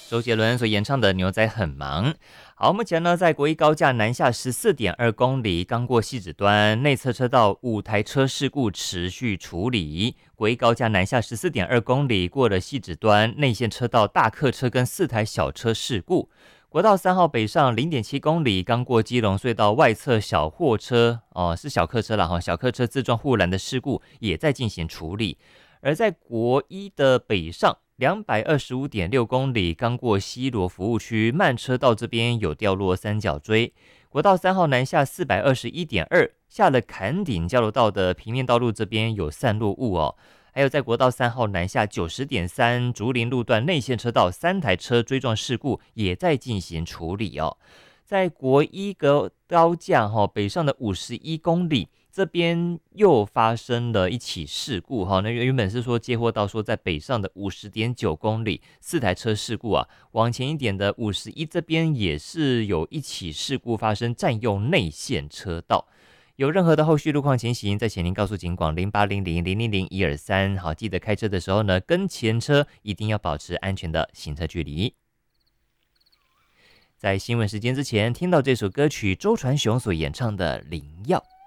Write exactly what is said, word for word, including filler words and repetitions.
周杰伦所演唱的《牛仔很忙》。好，目前呢，在国一高架南下十四点二公里，刚过汐止端，内侧车道五台车事故持续处理。国一高架南下十四点二公里，过了汐止端，内线车道大客车跟四台小车事故。国道三号北上零点七公里，刚过基隆隧道外侧小货车哦，是小客车了哈，小客车自撞护栏的事故也在进行处理。而在国一的北上两百二十五点六公里，刚过西螺服务区，慢车道这边有掉落三角锥。国道三号南下四百二十一点二，下了坎顶交流道的平面道路这边有散落物哦。还有在国道三号南下九十点三，竹林路段内线车道三台车追撞事故也在进行处理哦。在国一个高架哈、哦、北上的五十一公里。这边又发生了一起事故哈，那原本是说接获到说在北上的五十点九公里四台车事故啊，往前一点的五十一这边也是有一起事故发生，占用内线车道。有任何的后续路况情形，再请您告诉警广零八零零零零零一二三。好，记得开车的时候呢，跟前车一定要保持安全的行车距离。在新闻时间之前，听到这首歌曲，周传雄所演唱的《灵药》。